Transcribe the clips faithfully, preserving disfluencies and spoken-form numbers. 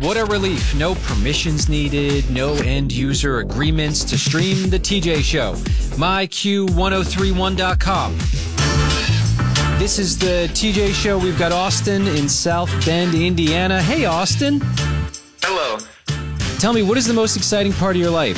What a relief. No permissions needed, no end-user agreements to stream The T J Show. my q ten thirty-one dot com. This is The T J Show. We've got Austin in South Bend, Indiana. Hey, Austin. Hello. Tell me, what is the most exciting part of your life?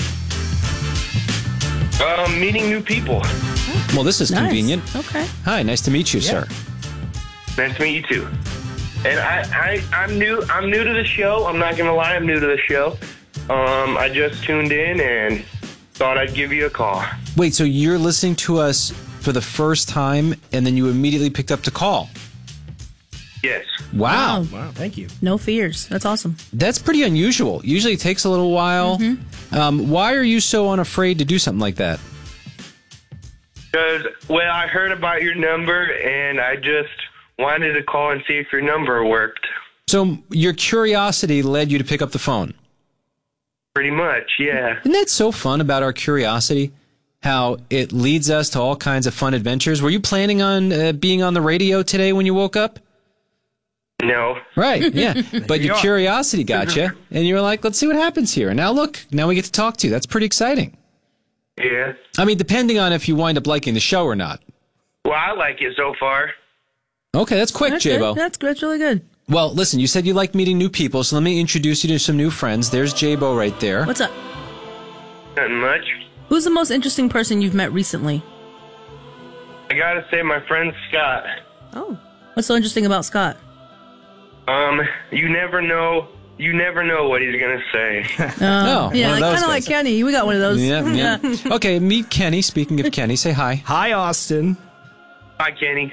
Um, meeting new people. Well, this is Nice. convenient. Okay. Hi, nice to meet you, Yeah. sir. Nice to meet you too. And I, I, I'm new. I'm new to the show. I'm not gonna lie. I'm new to the show. Um, I just tuned in and thought I'd give you a call. Wait, so you're listening to us for the first time, and then you immediately picked up to call? Yes. Wow. Wow. Wow, thank you. No fears. That's awesome. That's pretty unusual. Usually it takes a little while. Um, why are you so unafraid to do something like that? Because well, I heard about your number and I just wanted to call and see if your number worked. So your curiosity led you to pick up the phone. Pretty much, yeah. Isn't that so fun about our curiosity? How it leads us to all kinds of fun adventures. Were you planning on uh, being on the radio today when you woke up? No. Right, yeah. But you your are. curiosity got you, and you were like, let's see what happens here. And now look, now we get to talk to you. That's pretty exciting. Yeah. I mean, depending on if you wind up liking the show or not. Well, I like it so far. Okay, that's quick, That's J-Bo. good. That's good. That's really good. Well, listen, you said you like meeting new people, so let me introduce you to some new friends. There's J-Bo right there. What's up? Nothing much. Who's the most interesting person you've met recently? I gotta say, my friend Scott. Oh. What's so interesting about Scott? Um, you never know. You never know what he's gonna say. Oh, Yeah, one of like, those kind of guys. like Kenny. We got one of those. Yeah, yeah. Okay, meet Kenny. Speaking of Kenny, say hi. Hi, Austin. Hi, Kenny.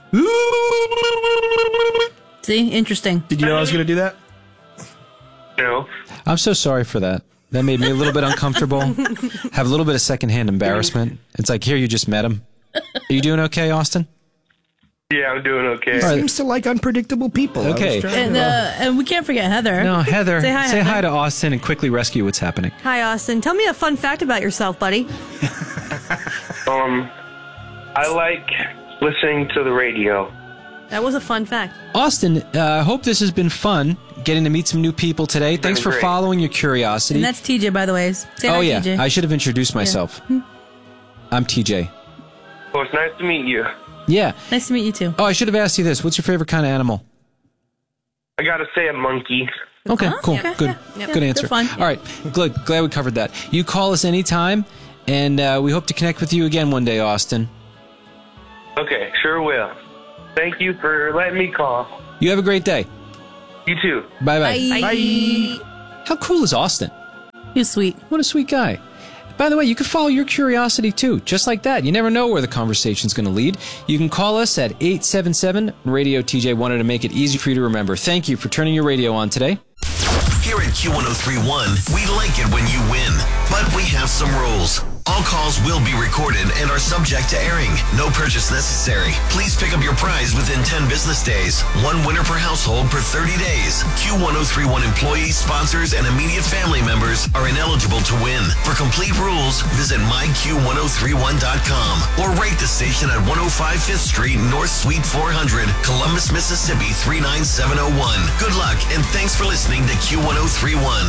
See? Interesting. Did you know I was going to do that? No. I'm so sorry for that. That made me a little bit uncomfortable. Have a little bit of secondhand embarrassment. It's like, here, you just met him. Are you doing okay, Austin? Yeah, I'm doing okay. All right. Seems to like unpredictable people. I was Okay. trying And, to- uh, and we can't forget Heather. No, Heather. Say hi, say Heather. hi to Austin and quickly rescue what's happening. Hi, Austin. Tell me a fun fact about yourself, buddy. Um, I like listening to the radio. That was a fun fact. Austin, uh, I hope this has been fun getting to meet some new people today. Thanks for great. following your curiosity. And that's T J, by the way. Say oh, hi, yeah. T J. I should have introduced myself. I'm T J. Well, it's nice to meet you. Yeah. Nice to meet you, too. Oh, I should have asked you this. What's your favorite kind of animal? I gotta say a monkey. Okay, Huh? cool. Okay, Good. yeah, Good yeah, answer. they're fun. All right. Good. Glad we covered that. You call us anytime, and uh, we hope to connect with you again one day, Austin. Okay, sure will. Thank you for letting me call. You have a great day. You too. Bye-bye. Bye. How cool is Austin? He's sweet. What a sweet guy. By the way, you can follow your curiosity too, just like that. You never know where the conversation's going to lead. You can call us at eight seven seven, radio T J. Wanted to make it easy for you to remember. Thank you for turning your radio on today. Here at Q ten thirty-one, we like it when you win, but we have some rules. All calls will be recorded and are subject to airing. No purchase necessary. Please pick up your prize within ten business days. One winner per household per thirty days. Q ten thirty-one employees, sponsors, and immediate family members are ineligible to win. For complete rules, visit my q ten thirty-one dot com or rate the station at one oh five Fifth Street, North Suite four hundred, Columbus, Mississippi three nine seven oh one. Good luck and thanks for listening to Q ten thirty-one.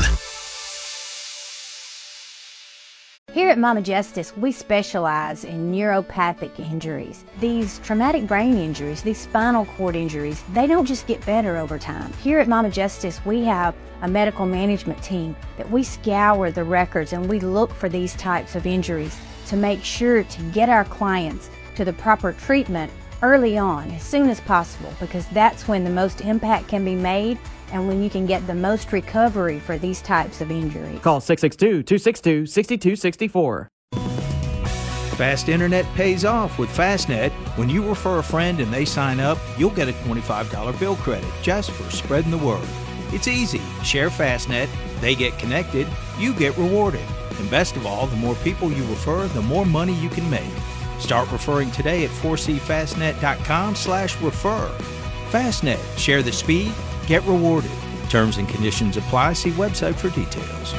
Here at Mama Justice, we specialize in neuropathic injuries. These traumatic brain injuries, these spinal cord injuries, they don't just get better over time. Here at Mama Justice, we have a medical management team that we scour the records and we look for these types of injuries to make sure to get our clients to the proper treatment early on, as soon as possible, because that's when the most impact can be made and when you can get the most recovery for these types of injuries. Call six six two, two six two, six two six four. Fast internet pays off with Fastnet. When you refer a friend and they sign up, you'll get a twenty-five dollars bill credit just for spreading the word. It's easy. Share Fastnet, they get connected, you get rewarded. And best of all, the more people you refer, the more money you can make. Start referring today at four c fastnet dot com slash refer. Fastnet. Share the speed, get rewarded. Terms and conditions apply. See website for details.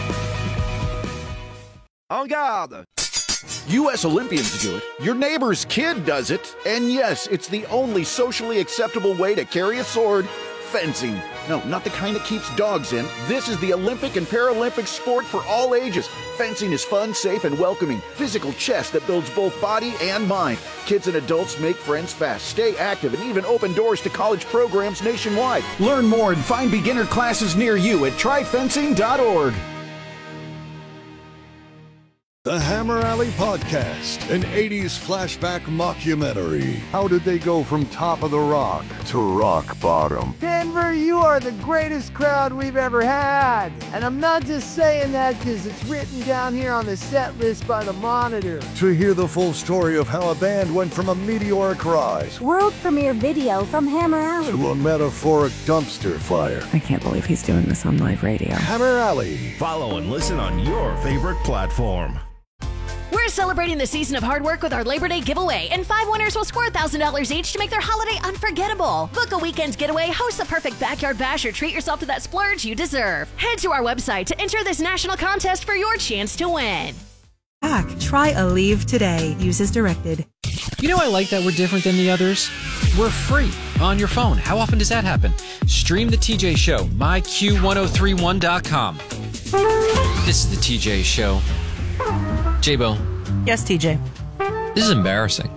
En garde! U S Olympians do it, your neighbor's kid does it, and yes, it's the only socially acceptable way to carry a sword Fencing. No, not the kind that keeps dogs in. This is the Olympic and Paralympic sport for all ages. Fencing is fun, safe, and welcoming. Physical chess that builds both body and mind. Kids and adults make friends fast, stay active, and even open doors to college programs nationwide. Learn more and find beginner classes near you at try fencing dot org. The Hammer Alley Podcast, an eighties flashback mockumentary. How did they go from top of the rock to rock bottom? Denver, you are the greatest crowd we've ever had. And I'm not just saying that because it's written down here on the set list by the Monitor. To hear the full story of how a band went from a meteoric rise world premiere video from Hammer Alley to a metaphoric dumpster fire. I can't believe he's doing this on live radio. Hammer Alley. Follow and listen on your favorite platform. We're celebrating the season of hard work with our Labor Day giveaway, and five winners will score one thousand dollars each to make their holiday unforgettable. Book a weekend getaway, host the perfect backyard bash, or treat yourself to that splurge you deserve. Head to our website to enter this national contest for your chance to win. Try Aleve today. Use as directed. You know, I like that we're different than the others. We're free on your phone. How often does that happen? Stream the T J Show, my Q ten thirty-one dot com. This is the T J Show. J-Bo. Yes, T J. This is embarrassing.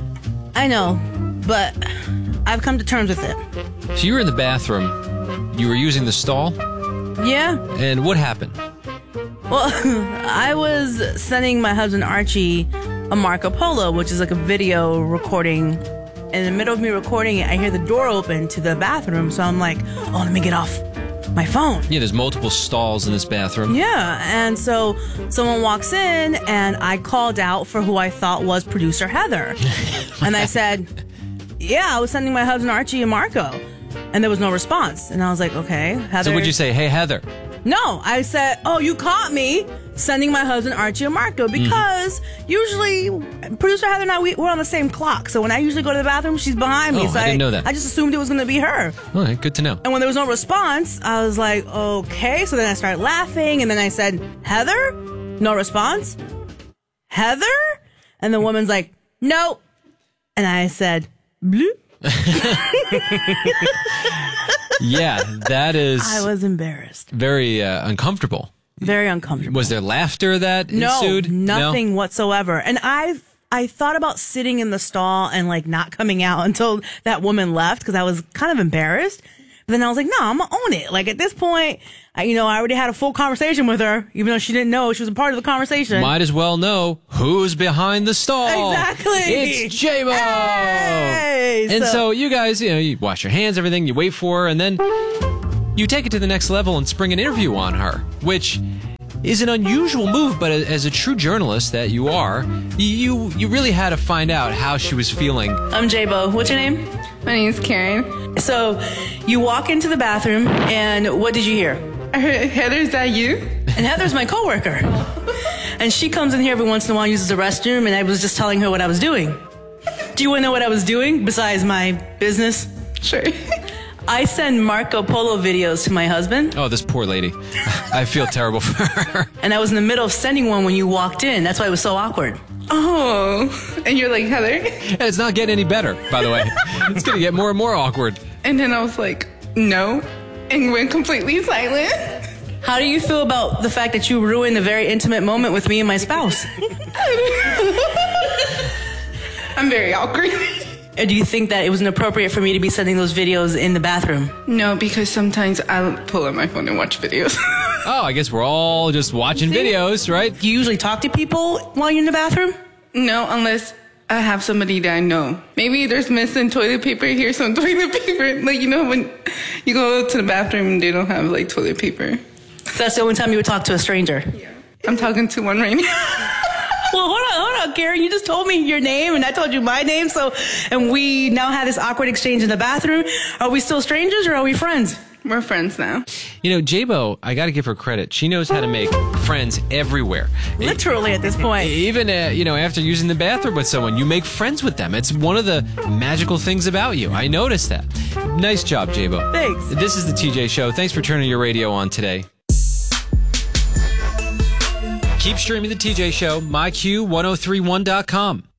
I know, but I've come to terms with it. So you were in the bathroom. You were using the stall? Yeah. And what happened? Well, I was sending my husband Archie a Marco Polo, which is like a video recording. In the middle of me recording it, I hear the door open to the bathroom, so I'm like, oh, let me get off my phone. Yeah, there's multiple stalls in this bathroom. Yeah, and so someone walks in, and I called out for who I thought was producer Heather. And I said, yeah, I was sending my husband Archie and Marco. And there was no response. And I was like, okay, Heather. So what'd you say? Hey, Heather. No, I said, oh, you caught me sending my husband Archie and Marco, because mm. usually producer Heather and I, we, we're on the same clock. So when I usually go to the bathroom, she's behind me. Oh, so I didn't know that. I just assumed it was going to be her. All right, good to know. And when there was no response, I was like, okay. So then I started laughing, and then I said, Heather? No response? Heather? And the woman's like, no. And I said, bloop. Yeah, that is... I was embarrassed. Very uh, uncomfortable. Very uncomfortable. Was there laughter that no, ensued? Nothing no? whatsoever. And I I thought about sitting in the stall and like not coming out until that woman left, because I was kind of embarrassed. But then I was like, no, I'm going to own it. Like at this point, I, you know, I already had a full conversation with her, even though she didn't know she was a part of the conversation. Might as well know who's behind the stall. Exactly. It's J-Bo. Hey, and so, so you guys, you know, you wash your hands, everything, you wait for her, and then you take it to the next level and spring an interview on her, which is an unusual move, but as a true journalist that you are, you you really had to find out how she was feeling. I'm J-Bo. What's your name? My name's Karen. So you walk into the bathroom, and what did you hear? I heard, Heather, is that you? And Heather's my coworker. And she comes in here every once in a while, uses the restroom, and I was just telling her what I was doing. Do you want to know what I was doing besides my business? Sure. I send Marco Polo videos to my husband. Oh, this poor lady. I feel terrible for her. And I was in the middle of sending one when you walked in. That's why it was so awkward. Oh, and you're like, Heather? And it's not getting any better, by the way. It's going to get more and more awkward. And then I was like, no, and went completely silent. How do you feel about the fact that you ruined a very intimate moment with me and my spouse? I'm very awkward. Do you think that it was inappropriate for me to be sending those videos in the bathroom? No, because sometimes I'll pull out my phone and watch videos. Oh, I guess we're all just watching videos, right? Do you usually talk to people while you're in the bathroom? No, unless I have somebody that I know. Maybe there's missing toilet paper. Here's some toilet paper. Like, you know, when you go to the bathroom and they don't have, like, toilet paper. That's the only time you would talk to a stranger? Yeah. I'm talking to one right now. Well, hold on, hold on, Karen. You just told me your name, and I told you my name. So, and we now have this awkward exchange in the bathroom. Are we still strangers, or are we friends? We're friends now. You know, J-Bo, I got to give her credit. She knows how to make friends everywhere. Literally at this point. Even, uh, you know, after using the bathroom with someone, you make friends with them. It's one of the magical things about you. I noticed that. Nice job, J-Bo. Thanks. This is the T J Show. Thanks for turning your radio on today. Keep streaming the T J Show, my Q ten thirty-one dot com.